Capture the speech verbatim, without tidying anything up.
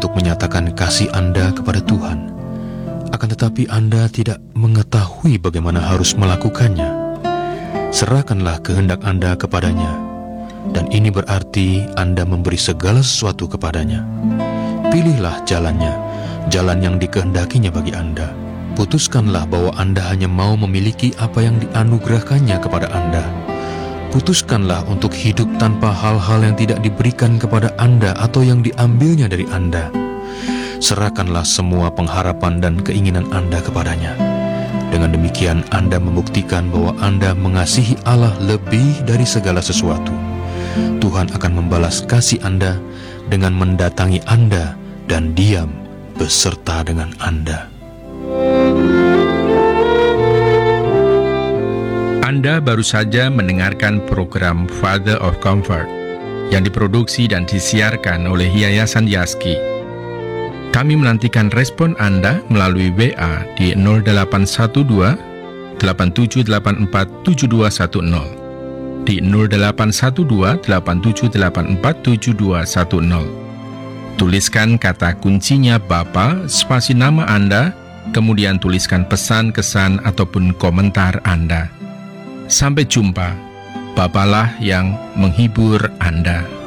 untuk menyatakan kasih Anda kepada Tuhan. Akan tetapi Anda tidak mengetahui bagaimana harus melakukannya. Serahkanlah kehendak Anda kepadanya, dan ini berarti Anda memberi segala sesuatu kepadanya. Pilihlah jalannya, jalan yang dikehendakinya bagi Anda. Putuskanlah bahwa Anda hanya mau memiliki apa yang dianugerahkannya kepada Anda. Putuskanlah untuk hidup tanpa hal-hal yang tidak diberikan kepada Anda atau yang diambilnya dari Anda. Serahkanlah semua pengharapan dan keinginan Anda kepadanya. Dengan demikian Anda membuktikan bahwa Anda mengasihi Allah lebih dari segala sesuatu. Tuhan akan membalas kasih Anda dengan mendatangi Anda dan diam beserta dengan Anda. Anda baru saja mendengarkan program Father of Comfort yang diproduksi dan disiarkan oleh Yayasan Yaski. Kami menantikan respon Anda melalui W A di nol delapan satu dua, delapan tujuh delapan empat, tujuh dua satu nol, di nol delapan satu dua, delapan tujuh delapan empat, tujuh dua satu nol. Tuliskan kata kuncinya Bapa, spasi nama Anda, kemudian tuliskan pesan, kesan, ataupun komentar Anda. Sampai jumpa, Bapalah yang menghibur Anda.